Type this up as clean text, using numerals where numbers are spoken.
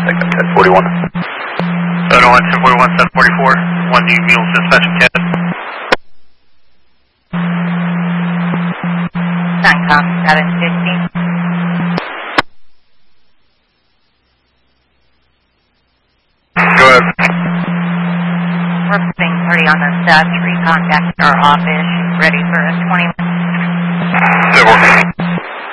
Second 1041. 701, 1041, 744. 1 New Mules dispatch of Cat. Suncom 750. Go ahead. We're putting 30 on the sub. Recontact our office. Ready for a 20 minutes. 7